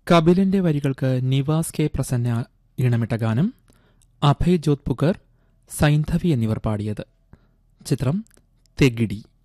കപിലിന്റെ വരികൾക്ക് നിവാസ് കെ പ്രസന്ന ഈണമിട്ട ഗാനം അഭയ് ജോധ്പുക്കർ, സൈന്ധവി എന്നിവർ പാടിയത്. ചിത്രം തെഗിഡി.